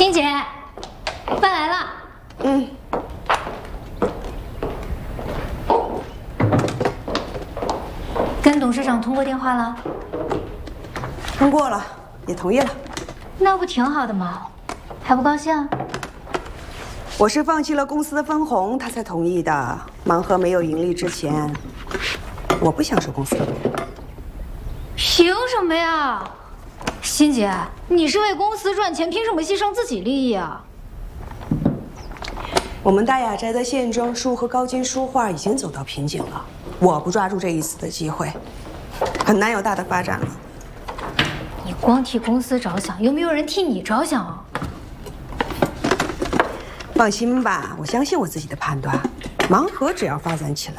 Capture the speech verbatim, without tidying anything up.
欣姐，饭来了。嗯。跟董事长通过电话了？ 通过了，也同意了。 那不挺好的吗？还不高兴？ 我是放弃了公司的分红，他才同意的。盲盒没有盈利之前，我不想收公司的股。 凭什么呀？欣姐，你是为公司赚钱，凭什么牺牲自己利益啊？ 我们大雅斋的线装书和高精书画已经走到瓶颈了，我不抓住这一次的机会，很难有大的发展了。 你光替公司着想，有没有人替你着想啊？ 放心吧，我相信我自己的判断，盲盒只要发展起来。